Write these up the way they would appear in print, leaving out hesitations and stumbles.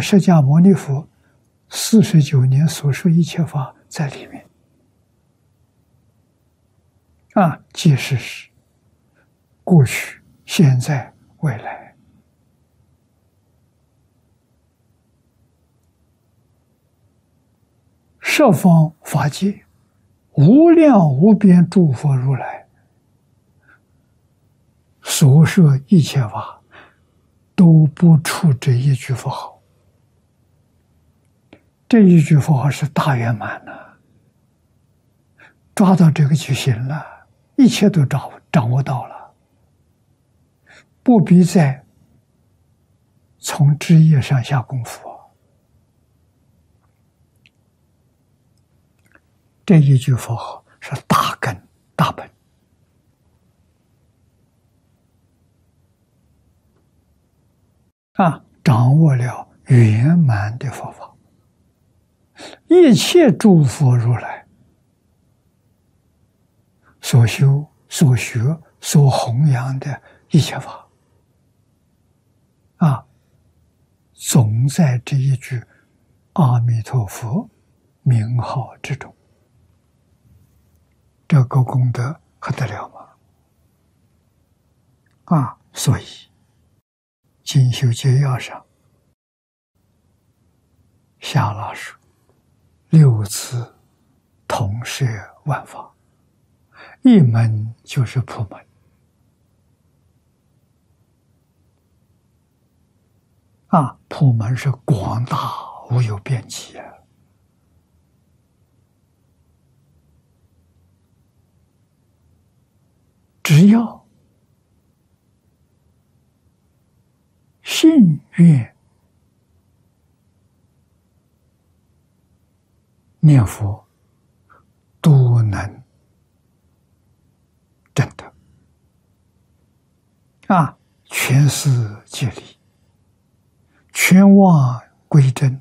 释迦牟尼佛49年所说一切法在里面。即是是过去、现在、未来，十方法界，无量无边诸佛如来所说一切法，都不出这一句佛号。这一句佛号是大圆满了，抓到这个就行了，一切都掌握到了，不必再从枝叶上下功夫。这一句佛号是大根大本。掌握了圆满的佛法，一切诸佛如来所修、所学、所弘扬的一切法，总在这一句阿弥陀佛名号之中。这个功德还得了吗？所以精修节要上下拉说六字同摄万法，一门就是普门。普门是广大无有边际啊！只要信愿念佛，都能证得。全是戒律，全忘归真，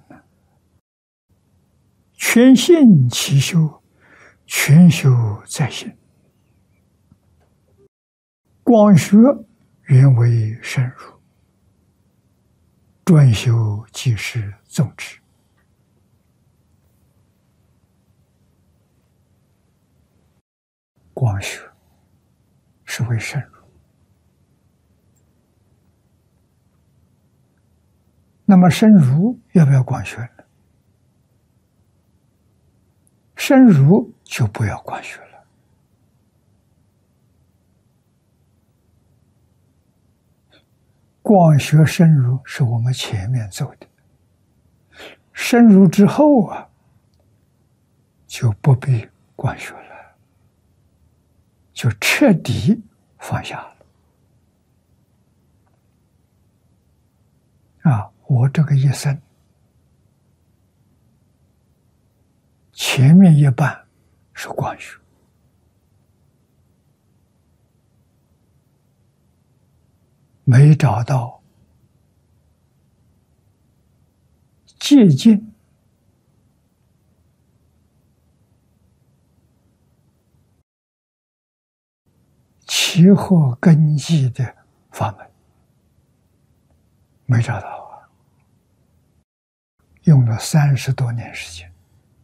全信其修，全修在心。广学原为深入，专修即是宗旨。广学是为深入，那么深入要不要广学呢？深入就不要广学了。广学深入是我们前面走的，深入之后就不必广学了，就彻底放下了。我这个一生前面一半是广学，没找到接近契合根基的法门，没找到用了30多年时间。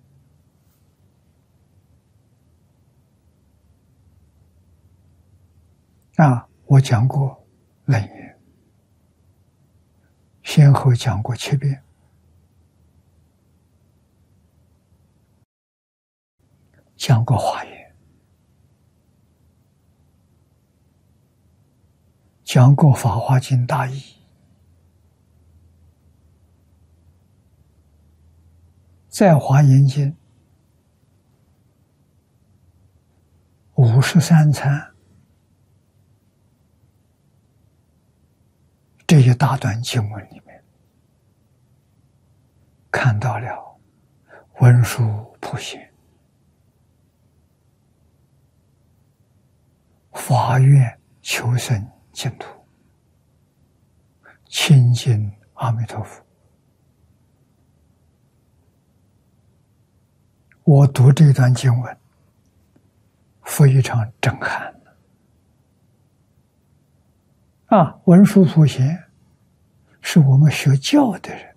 我讲过楞严，先后讲过7遍，讲过华严，讲过法华经大义，在华严经53参这一大段经文里面，看到了文殊普贤、发愿求生净土、亲近阿弥陀佛。我读这段经文非常震撼文殊普贤是我们学教的人，